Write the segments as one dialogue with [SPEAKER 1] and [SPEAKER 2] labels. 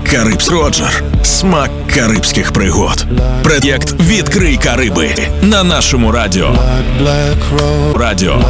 [SPEAKER 1] Карибський Роджер. Смак карибських пригод. Проєкт «Відкрий Кариби» на нашому радіо. Радіо.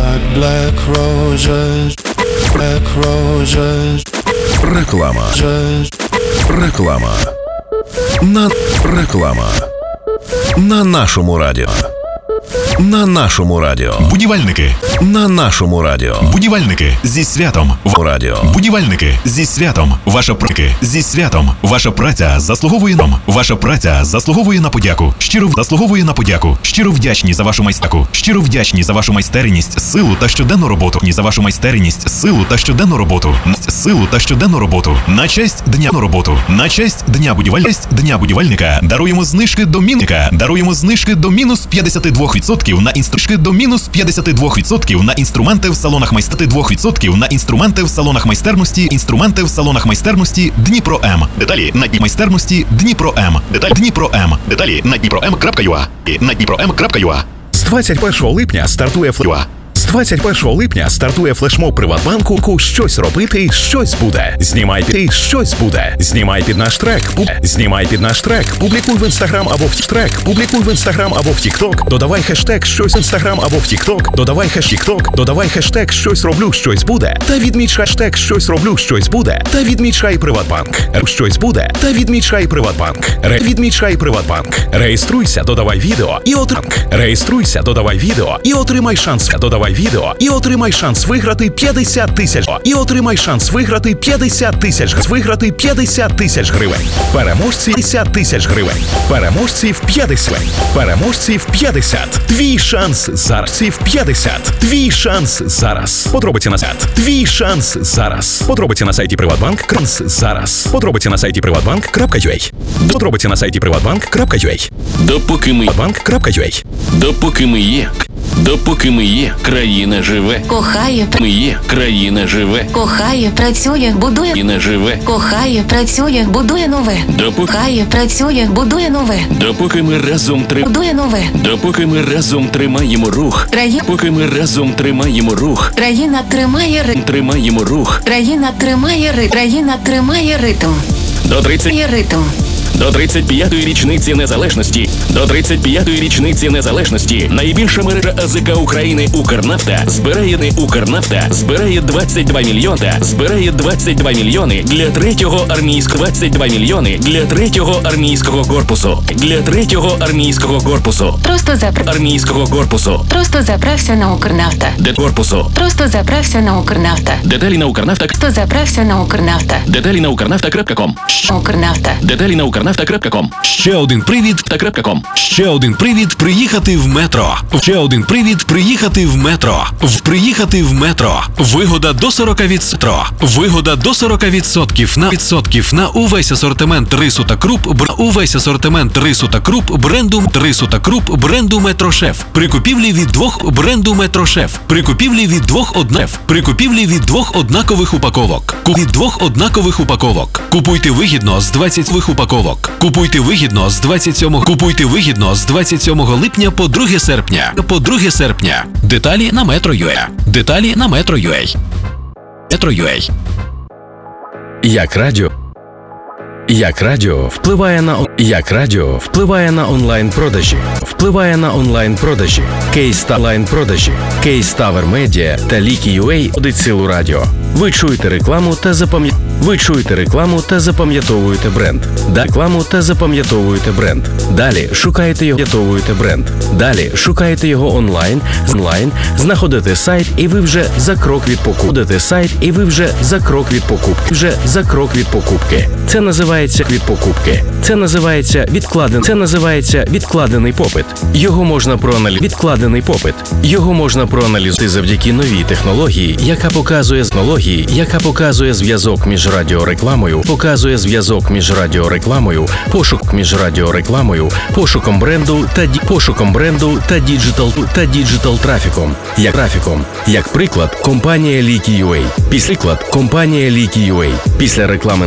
[SPEAKER 2] Реклама. Реклама. Реклама. На нашому радіо. На нашому радіо.
[SPEAKER 3] Будівельники.
[SPEAKER 2] На нашому радіо.
[SPEAKER 3] Будівельники зі святом.
[SPEAKER 2] Радіо.
[SPEAKER 3] Будівельники зі святом. Ваша прики зі святом. Ваша праця заслуговує нам. Ваша праця заслуговує на подяку. Щиро заслуговує на подяку. Щиро вдячні за вашу майстерність. Щиро вдячні за вашу майстерність, силу та щоденну роботу. За вашу майстерність, силу та щоденну роботу. Силу та щоденну роботу. На честь дня роботу. На честь дня будівельника даруємо знижки до мінника. Даруємо знижки до мінус 52% на інструментів до мінус 52% на інструменти в салонах майстерності 2% на інструменти в салонах майстерності. Інструменти в салонах майстерності Дніпро М. Деталі на майстерності Дніпро М. Деталі Дніпро М. Деталі на dniprom.ua і на dniprom.ua.
[SPEAKER 4] З 21 липня стартує З 21 липня стартує флешмоб Приватбанку «Щось робити, щось буде». Знімай під щось буде. Знімай під наш трек. Знімай під наш трек. Публікуй в Instagram або в трек. Публікуй в Instagram або в TikTok. Додавай хештег «Щось Instagram» або в TikTok. Додавай хештег Додавай хештег «Щось роблю, щось буде». Та відмічай хештег «Щось роблю, щось буде». Та відмічай Приватбанк. Щось буде. Та відмічай Приватбанк. Відмічай Приватбанк. Реєструйся, додавай відео і Реєструйся, додавай відео і отримай шанс. Додавай відео і отримай шанс виграти 50 тисяч. І отримай шанс виграти 50 тисяч. Виграти 50 тисяч гривень. Переможці 50 тисяч гривень. Переможці в 50. Переможці в 50. Твій шанс зараз. В 50. Твій шанс зараз. Подробиці на сайт. Твій шанс зараз. Подробиці на сайті Приватбанк. Зараз. Подробиці на сайті Приватбанк.ua. Подробиці на сайті Приватбанк.ua.
[SPEAKER 5] Допоки ми
[SPEAKER 4] Банк.ua.
[SPEAKER 5] Допоки ми є, країна живе.
[SPEAKER 6] Кохає,
[SPEAKER 5] Ми є, країна живе.
[SPEAKER 6] кохає, працює, будує.
[SPEAKER 5] Країна живе.
[SPEAKER 6] Кохає, працює, будує нове. Кохає, працює, будує нове.
[SPEAKER 5] Допоки ми разом
[SPEAKER 6] Будує нове.
[SPEAKER 5] Допоки ми разом тримаємо рух.
[SPEAKER 6] Країна
[SPEAKER 5] Тримаємо рух.
[SPEAKER 6] тримає ритм.
[SPEAKER 5] Тримаємо рух.
[SPEAKER 6] Країна тримає ритм. Країна тримає ритм.
[SPEAKER 5] Є ритм. До 35-ї річниці незалежності. До 35-ї річниці незалежності найбільша мережа АЗК України Укрнафта збирає 22 мільйони. Збирає 22 мільйони для 3-го армійського 22 мільйони для 3-го армійського корпусу. Для 3-го армійського корпусу. Армійського корпусу.
[SPEAKER 6] Просто заправся на Укрнафта.
[SPEAKER 5] Де корпусу.
[SPEAKER 6] Просто заправся на Укрнафта.
[SPEAKER 5] Деталі на Укрнафта.
[SPEAKER 6] Просто заправся на Укрнафта.
[SPEAKER 5] Деталі на Укрнафта.com.
[SPEAKER 6] Укрнафта.
[SPEAKER 5] Деталі на Укрнафта.com.
[SPEAKER 7] Ще один привід
[SPEAKER 5] Та.com.
[SPEAKER 7] Ще один привід приїхати в метро. Ще один привід приїхати в метро. Приїхати в метро. Вигода до 40%. Вигода до 40% на увесь асортимент рису та круп. Увесь асортимент рису та круп бренду Метрошеф. При купівлі від 2 бренду Метрошеф. При купівлі від 2 однакових упаковок. Від 2 однакових упаковок. Купуйте вигідно з 20 упаковок. Купуйте вигідно з 27 липня по 2 серпня. Деталі на Metro.ua. Деталі на Metro.ua. Metro.ua.
[SPEAKER 4] Як радіо впливає на онлайн-продажі. Кейс Тавер Медіа та Лікі.ua вводить силу радіо. Ви чуєте рекламу та запам'ятовуєте бренд. Далі шукаєте його онлайн, знаходите сайт і ви вже за крок від покупки. Це називається відкладений попит. Його можна проаналізувати завдяки новій технології, яка показує зв'язок між радіорекламою, пошуком бренду та діджитал трафіком. Як приклад, компанія Лікі.ua. Після реклами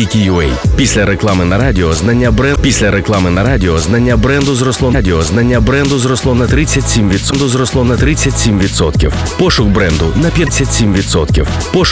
[SPEAKER 4] на радіо знання бренду зросло на 37%. Пошук бренду на 57%.